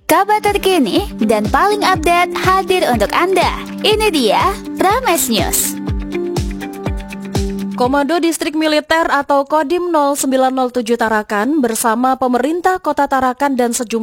Kabar terkini dan paling update hadir untuk Anda. Ini dia Rames News. Komando Distrik Militer atau Kodim 0907 Tarakan bersama pemerintah Kota Tarakan dan sejumlah